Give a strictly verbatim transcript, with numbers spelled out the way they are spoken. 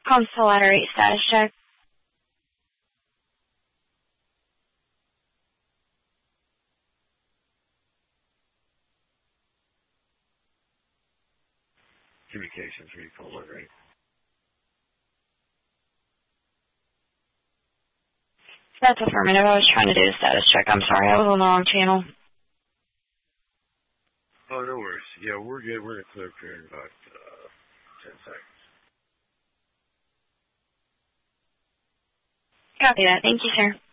Consular rate status check. Communications recall rate. That's affirmative. I was trying to do the status check. I'm sorry. I was on the wrong channel. Oh, no worries. Yeah, we're good. We're going to clear up here in about uh, ten seconds. Copy that. Thank you, sir.